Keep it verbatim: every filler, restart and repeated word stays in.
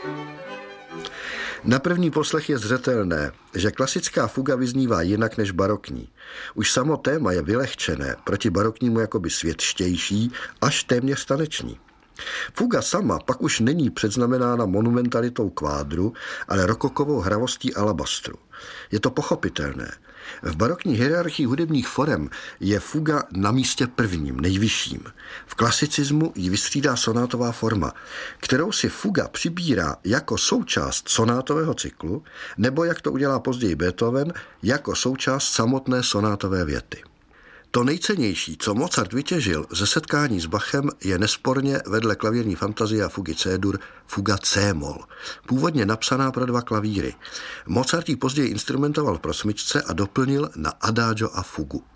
Na první poslech je zřetelné, že klasická fuga vyznívá jinak než barokní. Už samo téma je vylehčené, proti baroknímu jakoby světštější, až téměř taneční. Fuga sama pak už není předznamenána monumentalitou kvádru, ale rokokovou hravostí alabastru. Je to pochopitelné. V barokní hierarchii hudebních forem je fuga na místě prvním, nejvyšším. V klasicismu ji vystřídá sonátová forma, kterou si fuga přibírá jako součást sonátového cyklu, nebo jak to udělá později Beethoven, jako součást samotné sonátové věty. To nejcennější, co Mozart vytěžil ze setkání s Bachem, je nesporně vedle klavírní fantazie a fugy C-dur fuga C-moll, původně napsaná pro dva klavíry. Mozart ji později instrumentoval pro smyčce a doplnil na adagio a fugu.